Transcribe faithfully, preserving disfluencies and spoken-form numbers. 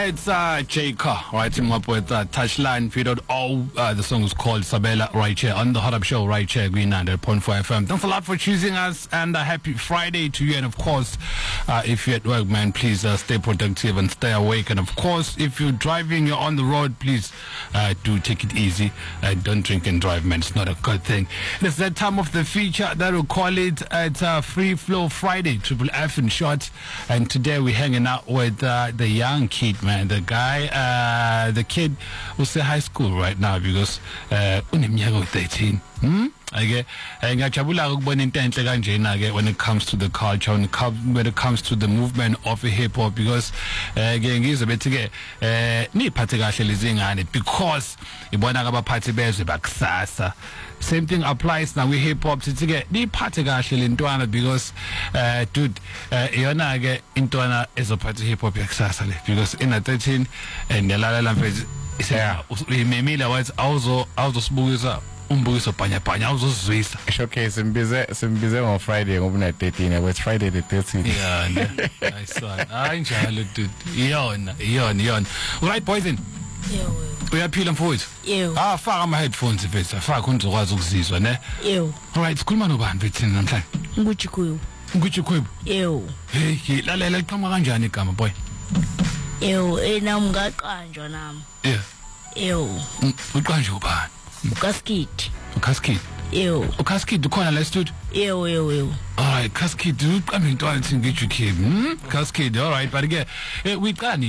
It's uh, J Car, right? Teaming up with uh, Touchline Feed Oh, uh, the song is called Sabela right here on the Hot Up Show right here, Green ninety point four F M. Thanks a lot for choosing us, and a uh, happy Friday to you. And of course, uh, if you're at work, man, please uh, stay productive and stay awake. And of course, if you're driving, you're on the road, please uh, do take it easy. Uh, don't drink and drive, man. It's not a good thing. It's that time of the feature that we'll call it at uh, Free Flow Friday, Triple F in short. And today we're hanging out with uh, the young kid, man. The guy, uh, the kid who's in high school right now because uh, uneminyaka thirteen. Hmm? Okay. Ngiyajabula ukubona into enhle kanjena ke when it comes to the culture, when it comes when it comes to the movement of hip hop, because ke ngizwe bethi ke eh niphathe kahle lezi ngane because ibona abaphathi bezwe bakusasa. Same thing applies now with hip hop. Sithi ke niphathe kahle lentwana because uh dude iyona ke intwana ezophatha hip hop yakusasa le because in thirteen and yalalela mfethu isa imemile wathi awuzo awuzosibukisa umbukiso bhanya bhanya awuzozizwisa showcase simbize simbize on Friday ngoba na thirteen it's Friday the thirteenth. Yeah, nice one. Hayi njalo dude. Iyona iyona iyona. Right boys in. Yebo. Uyaphila mfowethu? Yebo. Ah, faka ama headphones mfethu. Faka uzokwazi ukuzizwa ne? Yebo. Alright, sikhuluma nobani mfethu namhlanje? Ngujikhuyo. Ngujikhuyo. Yebo. Hey, lalela iqhamuka kanjani igama boy? Yebo, enami ngaqanjwa nami. Yeah. Yebo. Uqanjwa ubani? Ukaskid. Ukaskid. Yebo. Ukaskid ukhona la studio? Yebo yebo yebo. Alright, Kaskid uqambe intwana ethi ngijikhuyo. Hmm? Kaskid, alright, but ke we qani